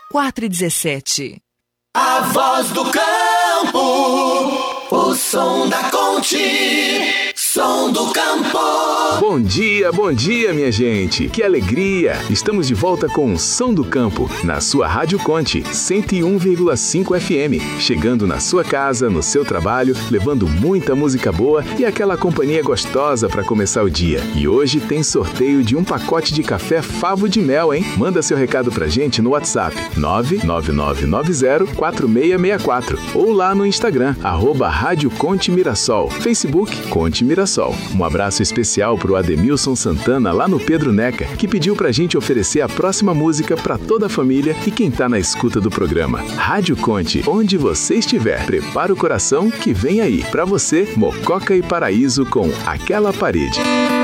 4h17. A voz do campo, o som da Conte, som do campo. Bom dia, minha gente. Que alegria! Estamos de volta com o Som do Campo, na sua Rádio Conte, 101,5 FM. Chegando na sua casa, no seu trabalho, levando muita música boa e aquela companhia gostosa para começar o dia. E hoje tem sorteio de um pacote de café Favo de Mel, hein? Manda seu recado pra gente no WhatsApp, 999904664 ou lá no Instagram, @Rádio Conte Mirassol, Facebook Conte Mirassol. Um abraço especial pro Ademilson Santana, lá no Pedro Neca, que pediu pra gente oferecer a próxima música pra toda a família e quem tá na escuta do programa. Rádio Conte, onde você estiver, prepara o coração que vem aí. Pra você, Mococa e Paraíso com Aquela Parede.